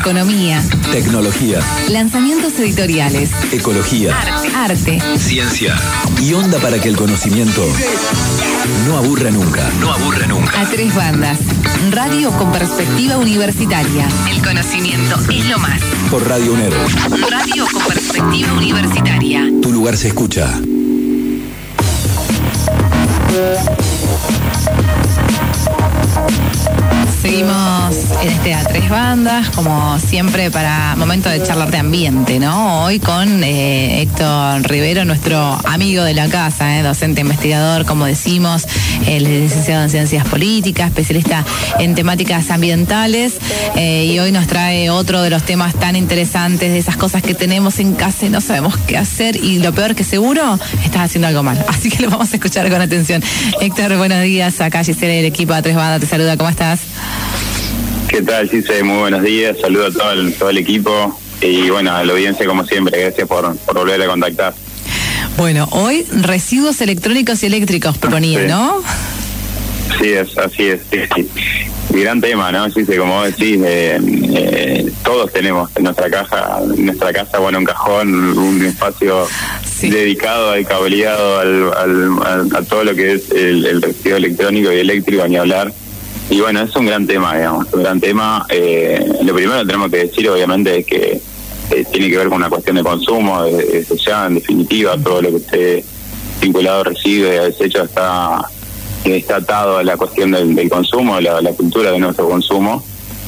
economía, tecnología, lanzamientos editoriales, ecología, arte, ciencia y onda para que el conocimiento no aburra nunca. No aburra nunca. A tres bandas. Radio con perspectiva universitaria. El conocimiento es lo más. Por Radio UNER. Radio con perspectiva universitaria. Tu lugar se escucha. Seguimos en este A Tres Bandas, como siempre, para momento de charlar de ambiente, ¿no? Hoy con Héctor Rivero, nuestro amigo de la casa, docente investigador, como decimos, licenciado en Ciencias Políticas, especialista en temáticas ambientales, y hoy nos trae otro de los temas tan interesantes, de esas cosas que tenemos en casa y no sabemos qué hacer, y lo peor que seguro, estás haciendo algo mal. Así que lo vamos a escuchar con atención. Héctor, buenos días. Acá Gisela del equipo A Tres Bandas te saluda. ¿Cómo estás? ¿Qué tal, Cise? Muy buenos días, saludo a todo el equipo y bueno, a la audiencia como siempre, gracias por volver a contactar. Bueno, hoy residuos electrónicos y eléctricos proponía, sí. ¿No? Sí, así es. Sí. Gran tema, ¿no? Cise, como vos decís, todos tenemos en nuestra casa, bueno, un cajón, un espacio sí. dedicado al cableado, a todo lo que es el residuo electrónico y eléctrico, ni hablar. Y bueno, es un gran tema, digamos, un gran tema. Lo primero que tenemos que decir, obviamente, es que tiene que ver con una cuestión de consumo, ya en definitiva, todo lo que esté vinculado a residuos y a desechos está atado a la cuestión del consumo, la cultura de nuestro consumo,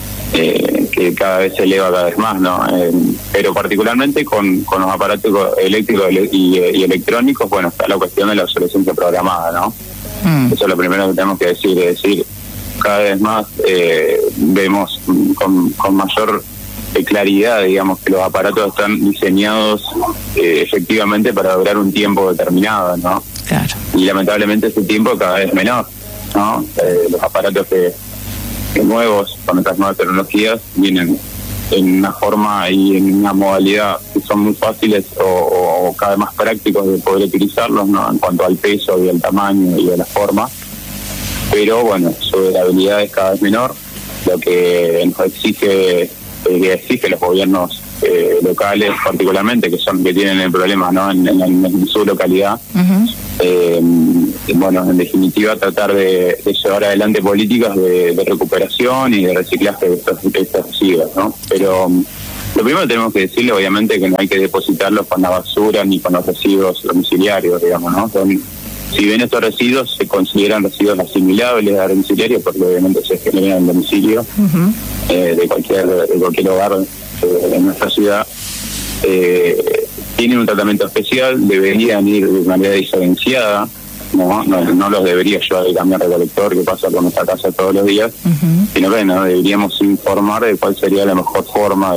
que cada vez se eleva cada vez más, ¿no? Pero particularmente con los aparatos eléctricos y electrónicos, bueno, está la cuestión de la obsolescencia programada, ¿no? Eso es lo primero que tenemos que decir, es decir, cada vez más vemos con mayor claridad, digamos, que los aparatos están diseñados efectivamente para durar un tiempo determinado, ¿no? Claro. Y lamentablemente ese tiempo cada vez menor, ¿no? Los aparatos que nuevos, con estas nuevas tecnologías, vienen en una forma y en una modalidad que son muy fáciles o cada vez más prácticos de poder utilizarlos, ¿no? En cuanto al peso y al tamaño y a la forma. Pero bueno, su durabilidad es cada vez menor, lo que nos exige los gobiernos locales particularmente, que tienen el problema, ¿no? en su localidad. Uh-huh. Bueno, en definitiva tratar de llevar adelante políticas de recuperación y de reciclaje de estos residuos, ¿no? Pero lo primero que tenemos que decirle, obviamente, que no hay que depositarlos con la basura ni con los residuos domiciliarios, digamos, ¿no? Si bien estos residuos se consideran residuos asimilables a domiciliarios, porque obviamente se generan en domicilio, uh-huh. de cualquier hogar en nuestra ciudad, tienen un tratamiento especial, deberían ir de manera diferenciada, no los debería yo de camión recolector que pasa por nuestra casa todos los días, uh-huh. sino que no deberíamos informar de cuál sería la mejor forma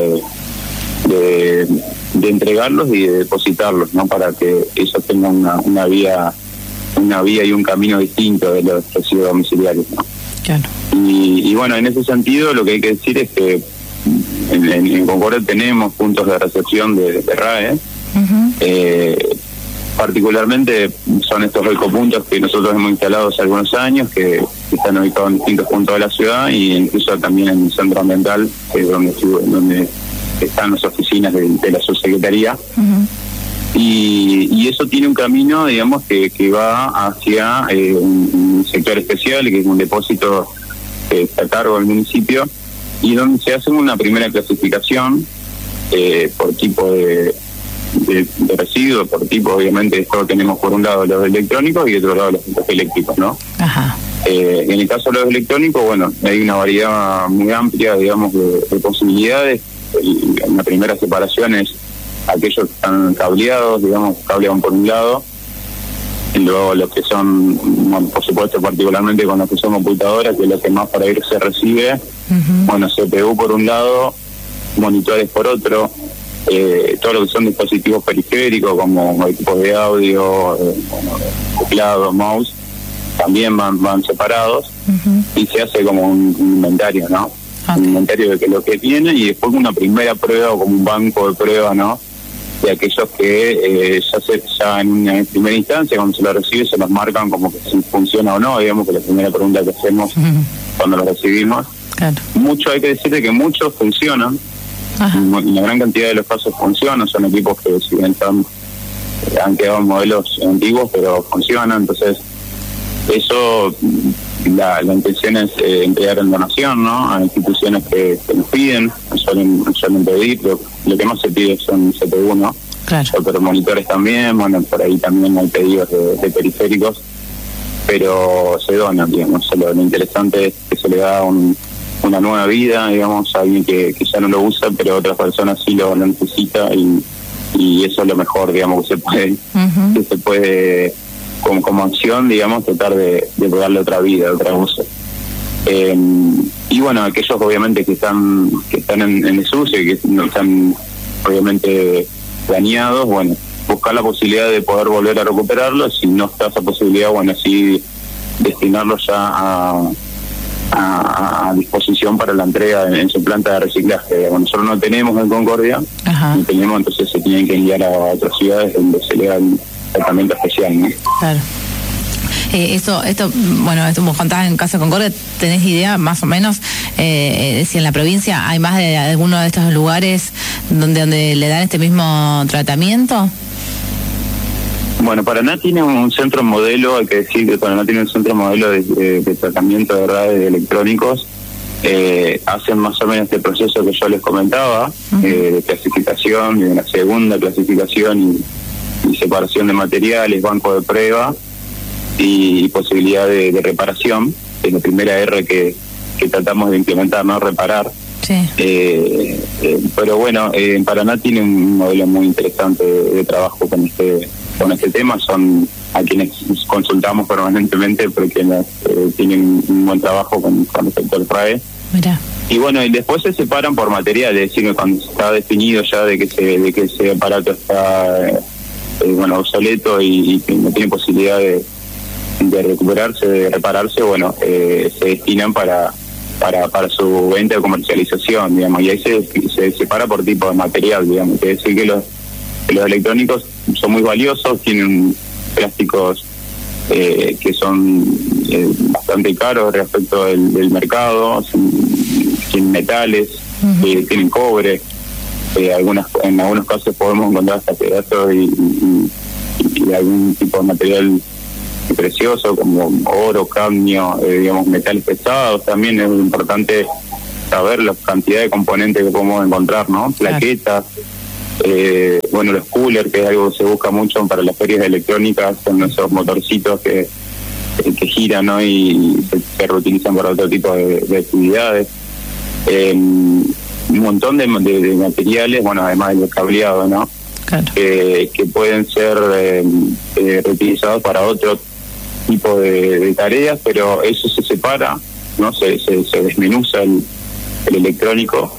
de entregarlos y de depositarlos, ¿no? Para que ellos tengan una vía y un camino distinto de los residuos domiciliarios, ¿no? Claro. Y bueno, en ese sentido lo que hay que decir es que en Concordia tenemos puntos de recepción de RAE, uh-huh. Particularmente son estos ecopuntos que nosotros hemos instalado hace algunos años, que están ubicados en distintos puntos de la ciudad e incluso también en el centro ambiental, que es donde están las oficinas de la subsecretaría. Uh-huh. Y eso tiene un camino, digamos, que va hacia un sector especial, que es un depósito que está a cargo del municipio, y donde se hace una primera clasificación por tipo de residuos, por tipo, obviamente, esto tenemos por un lado los electrónicos y otro lado los eléctricos, ¿no? Ajá. En el caso de los electrónicos, bueno, hay una variedad muy amplia, digamos, de posibilidades. Una primera separación es aquellos que están cableados, digamos, cableados por un lado, y luego los que son, bueno, por supuesto, particularmente con los que son computadoras, que es lo que más para ir se recibe, uh-huh. Bueno, CPU por un lado, monitores por otro, todo lo que son dispositivos periféricos como equipos de audio, teclado, mouse, también van separados, uh-huh. Y se hace como un inventario, ¿no? Okay. Un inventario de lo que tiene y después una primera prueba o como un banco de prueba, ¿no? De aquellos que ya en una primera instancia, cuando se lo recibe, se los marcan como que si funciona o no, digamos que la primera pregunta que hacemos uh-huh. cuando lo recibimos. Claro. Hay que decirle que muchos funcionan, En la gran cantidad de los casos funcionan, son equipos que si bien han quedado modelos antiguos, pero funcionan. Entonces, eso, la intención es entregar en donación, ¿no? A instituciones que nos piden, suelen pedir. Lo que más se pide son CPU, ¿no? Claro. Pero monitores también, bueno, por ahí también hay pedidos de periféricos, pero se donan, digamos. Lo interesante es que se le da una nueva vida, digamos, a alguien que ya no lo usa, pero otras personas sí lo necesita, y eso es lo mejor, digamos, que se puede como acción, digamos, tratar de darle otra vida, otra uso. Y bueno, aquellos obviamente que están en desuso y que no están obviamente dañados, bueno, buscar la posibilidad de poder volver a recuperarlos. Si no está esa posibilidad, bueno, sí destinarlos ya a disposición para la entrega en su planta de reciclaje. Bueno, nosotros no tenemos en Concordia, no tenemos, entonces se tienen que enviar a otras ciudades donde se le da el tratamiento especial, ¿no? Claro. Esto, bueno, esto vos contás en Casa Concordia, ¿tenés idea más o menos si en la provincia hay más de alguno de estos lugares donde le dan este mismo tratamiento? Bueno, Paraná tiene un centro modelo, hay que decir que Paraná tiene un centro modelo de tratamiento de verdad de electrónicos. Hacen más o menos este proceso que yo les comentaba, de clasificación, de una segunda clasificación y separación de materiales, banco de prueba y posibilidad de reparación. Es la primera R que tratamos de implementar, ¿no? Reparar. Sí. Pero bueno, en Paraná tiene un modelo muy interesante de trabajo con este tema. Son a quienes consultamos permanentemente porque tienen un buen trabajo con el sector RAE. Mirá. Y bueno, y después se separan por materiales, es decir, que cuando está definido ya de que ese aparato está obsoleto y que no tiene posibilidad de recuperarse, de repararse, bueno, se destinan para su venta o comercialización, digamos, y ahí se separa por tipo de material, digamos. Es decir, que los electrónicos son muy valiosos, tienen plásticos que son bastante caros respecto del mercado, tienen metales, tienen cobre, en algunos casos podemos encontrar hasta pedazos y algún tipo de material precioso como oro, cadmio, digamos, metales pesados. También es importante saber la cantidad de componentes que podemos encontrar, ¿no? Plaquetas, los coolers, que es algo que se busca mucho para las ferias electrónicas, son esos motorcitos que giran, ¿no? Y se reutilizan para otro tipo de actividades. Un montón de materiales, bueno, además del cableado, ¿no? Claro. Que pueden ser reutilizados para otro tipo de tareas, pero eso se separa, ¿no? Se desmenuza el electrónico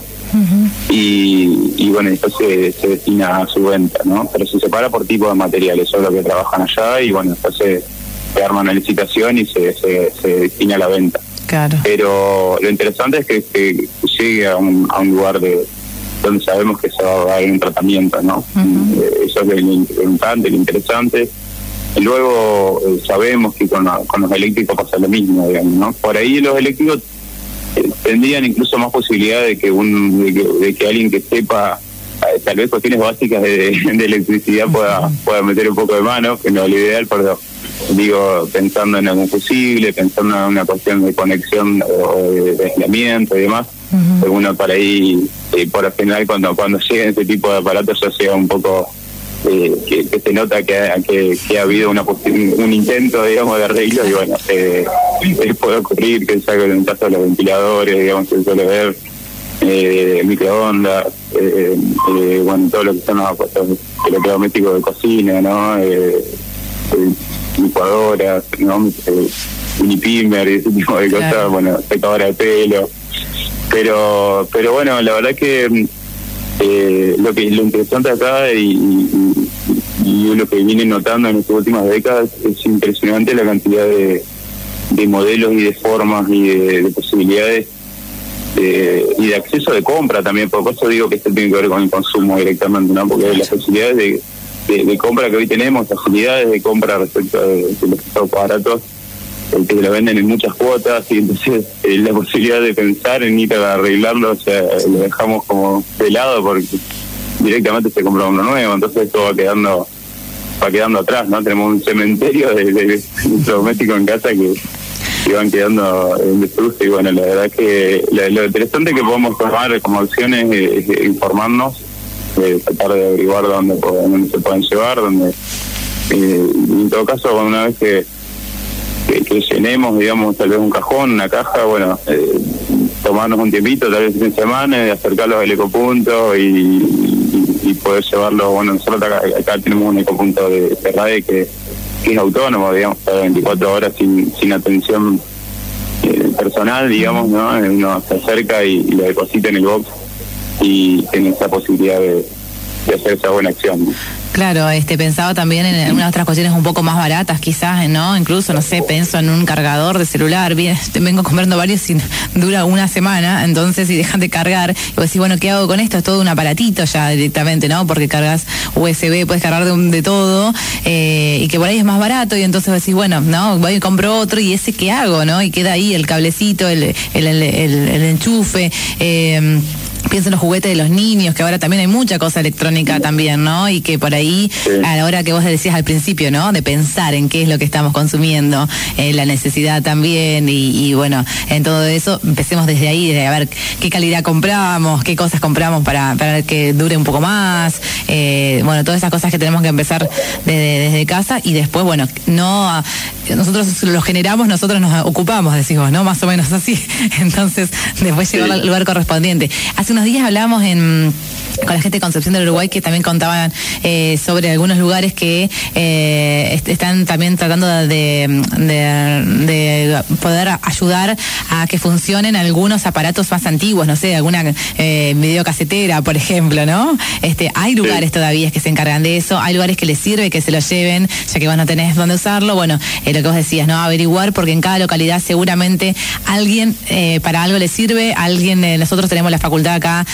y bueno, después se destina a su venta, ¿no? Pero se separa por tipo de materiales, eso es lo que trabajan allá, y bueno, después se arma una licitación y se destina a la venta. Claro. Pero lo interesante es que llegue a un lugar donde sabemos que se va a dar un tratamiento, ¿no? Eso es lo importante, lo interesante. Y luego sabemos que con los eléctricos pasa lo mismo, digamos, ¿no? Por ahí los eléctricos tendrían incluso más posibilidad de que alguien que sepa tal vez cuestiones básicas de electricidad pueda meter un poco de mano, que no es lo ideal, pero digo, pensando en algún fusible, pensando en una cuestión de conexión o de aislamiento y demás, uno para ahí, por el final, cuando lleguen este tipo de aparatos ya sea un poco que se nota que ha habido un intento, digamos, de arreglo, y bueno, puede ocurrir que salga en el caso de los ventiladores, digamos, se suele ver, microondas, todo lo que son los electrodomésticos de cocina, ¿no? Licuadoras, ¿no? Unipimer y ese tipo de cosas, claro. Bueno, secadora de pelo, pero bueno, la verdad que lo interesante acá y lo que viene notando en estas últimas décadas es impresionante la cantidad de modelos y de formas y de posibilidades y de acceso de compra también. Por eso digo que esto tiene que ver con el consumo directamente, ¿no? Porque las posibilidades de compra que hoy tenemos, facilidades de compra respecto de los aparatos que lo venden en muchas cuotas, y entonces la posibilidad de pensar en ir a arreglarlo, o sea, lo dejamos como de lado porque directamente se compró uno nuevo, entonces esto va quedando atrás, ¿no? Tenemos un cementerio de electrodomésticos en casa que van quedando en desuso, y bueno, la verdad que lo interesante que podemos tomar como acciones es informarnos, tratar de averiguar dónde se pueden llevar, y en todo caso, una vez que llenemos, digamos, tal vez un cajón, una caja, bueno, tomarnos un tiempito, tal vez en semana, acercarlos al ecopunto y poder llevarlo. Bueno, nosotros acá tenemos un ecopunto de RAE que es autónomo, digamos, está 24 horas sin atención personal, digamos, ¿no? Uno se acerca y lo deposita en el box y tiene esa posibilidad de hacer esa buena acción, ¿no? Claro, pensaba también en algunas otras cuestiones un poco más baratas quizás, ¿no? Incluso, no sé, pienso en un cargador de celular, bien, vengo comprando varios y dura una semana, entonces si dejan de cargar, y vos decís, bueno, ¿qué hago con esto? Es todo un aparatito ya directamente, ¿no? Porque cargas USB, puedes cargar de todo, y que por ahí es más barato, y entonces vos decís, bueno, no, voy y compro otro, y ese ¿qué hago, no? Y queda ahí el cablecito, el enchufe, pienso en los juguetes de los niños, que ahora también hay mucha cosa electrónica también, ¿no? Y que por ahí, a la hora que vos decías al principio, ¿no? De pensar en qué es lo que estamos consumiendo, la necesidad también, y bueno, en todo eso, empecemos desde ahí, de a ver qué calidad compramos, qué cosas compramos para que dure un poco más, bueno, todas esas cosas que tenemos que empezar desde casa, y después, bueno, nosotros lo generamos, nosotros nos ocupamos, decimos, ¿no? Más o menos así. Entonces, después llevarlo al lugar correspondiente. Hace unos días hablamos con la gente de Concepción del Uruguay, que también contaban sobre algunos lugares que están también tratando de poder ayudar a que funcionen algunos aparatos más antiguos, no sé, alguna videocasetera, por ejemplo, ¿no? Hay lugares todavía que se encargan de eso, hay lugares que les sirve que se lo lleven, ya que vos no tenés dónde usarlo. Bueno, lo que vos decías, ¿no? Averiguar, porque en cada localidad seguramente alguien para algo le sirve, nosotros tenemos la facultad acá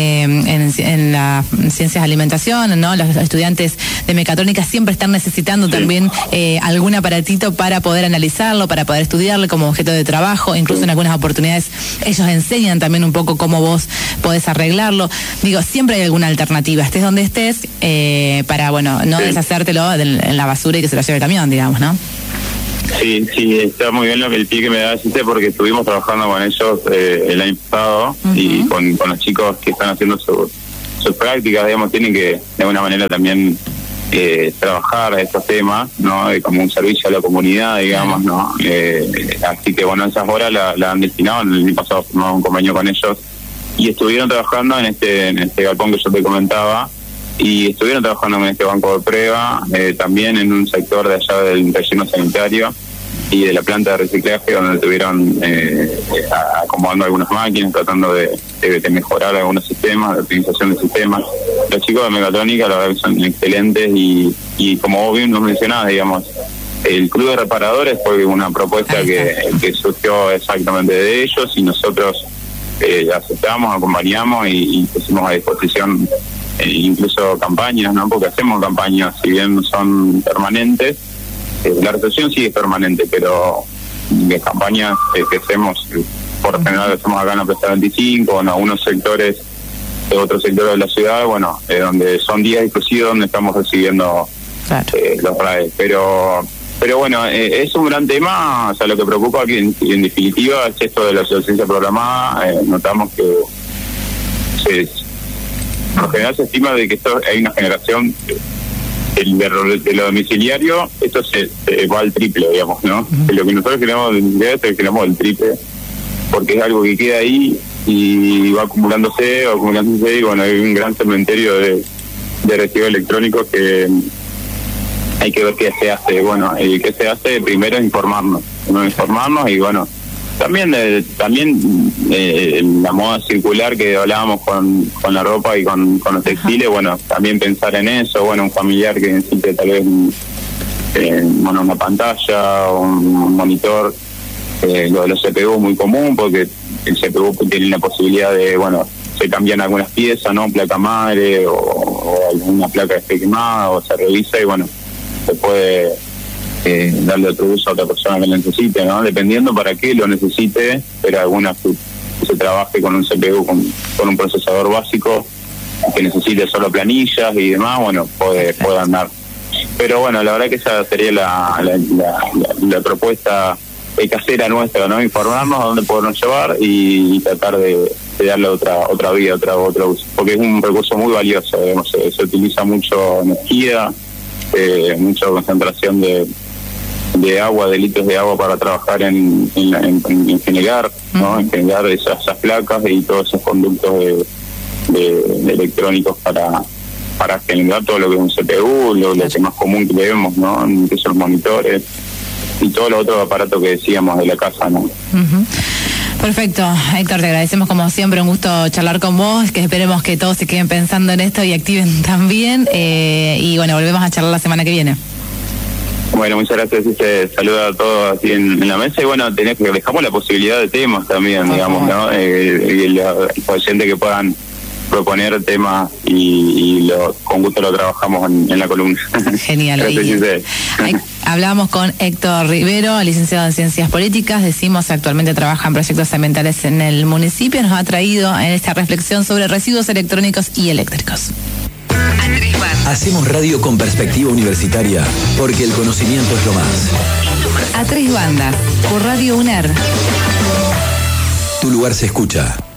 en las ciencias de alimentación, ¿no? Los estudiantes de mecatrónica siempre están necesitando también algún aparatito para poder analizarlo, para poder estudiarlo como objeto de trabajo. Incluso en algunas oportunidades ellos enseñan también un poco cómo vos podés arreglarlo. Digo, siempre hay alguna alternativa, estés donde estés, para, bueno, no deshacértelo en la basura y que se lo lleve el camión, digamos, ¿no? Sí, está muy bien el pie que me da, porque estuvimos trabajando con ellos el año pasado, y con los chicos que están haciendo sus prácticas, digamos, tienen que de alguna manera también trabajar estos temas, ¿no? Como un servicio a la comunidad, digamos, ¿no? Así que bueno, esas horas la han destinado. En el año pasado formamos un convenio con ellos y estuvieron trabajando en este galpón que yo te comentaba, y estuvieron trabajando en este banco de prueba, también en un sector de allá del relleno sanitario y de la planta de reciclaje, donde estuvieron acomodando algunas máquinas, tratando de mejorar algunos sistemas, de optimización de sistemas. Los chicos de mecatrónica, la verdad que son excelentes, y como vos bien nos mencionabas, digamos, el Club de Reparadores fue una propuesta que surgió exactamente de ellos, y nosotros aceptamos, acompañamos y pusimos a disposición incluso campañas, ¿no? Porque hacemos campañas, si bien no son permanentes, la recepción sí es permanente, pero las campañas que hacemos, por lo general hacemos acá en la Plaza 25, o en algunos sectores de otros sectores de la ciudad, bueno, donde son días exclusivos donde estamos recibiendo los RAE. Pero bueno, es un gran tema. O sea, lo que preocupa aquí en definitiva es esto de la obsolescencia programada. Notamos que por lo general se estima de que hay una generación de lo domiciliario, esto se va al triple, digamos, ¿no? De lo que nosotros queremos el triple, porque es algo que queda ahí y va acumulándose, y bueno, hay un gran cementerio de residuos electrónicos que hay que ver qué se hace. Bueno, el que se hace primero es informarnos, y bueno, también la moda circular que hablábamos con la ropa y con los textiles. Bueno, también pensar en eso. Bueno, un familiar que necesite tal vez una pantalla o un monitor. Lo de los CPU es muy común, porque el CPU tiene la posibilidad de, bueno, se cambian algunas piezas, ¿no? Placa madre o alguna placa esté quemada, o se revisa, y bueno, se puede darle otro uso a otra persona que lo necesite, ¿no? Dependiendo para qué lo necesite, pero algunas que se trabaje con un CPU, con un procesador básico, que necesite solo planillas y demás, bueno, puede andar. Pero bueno, la verdad que esa sería la propuesta casera nuestra, ¿no? Informarnos a dónde podernos llevar y tratar de darle otra vía, otro uso, porque es un recurso muy valioso, digamos, se utiliza mucho energía, mucha concentración de agua, de litros de agua para trabajar en generar, ¿no? En generar esas placas y todos esos conductos de electrónicos para generar todo lo que es un CPU, lo que es más común que vemos, ¿no? Que son los monitores y todos los otros aparatos que decíamos de la casa, ¿no? Perfecto, Héctor, te agradecemos como siempre, un gusto charlar con vos, que esperemos que todos se queden pensando en esto y activen también, y bueno, volvemos a charlar la semana que viene. Bueno, muchas gracias, saluda a todos así en la mesa y bueno, dejamos la posibilidad de temas también, digamos, ¿no? Y los oyentes que puedan proponer temas y con gusto lo trabajamos en la columna. Genial. Hablamos con Héctor Rivero, licenciado en Ciencias Políticas, decimos actualmente trabaja en proyectos ambientales en el municipio, nos ha traído en esta reflexión sobre residuos electrónicos y eléctricos. Hacemos radio con perspectiva universitaria, porque el conocimiento es lo más. A tres bandas, por Radio UNER. Tu lugar se escucha.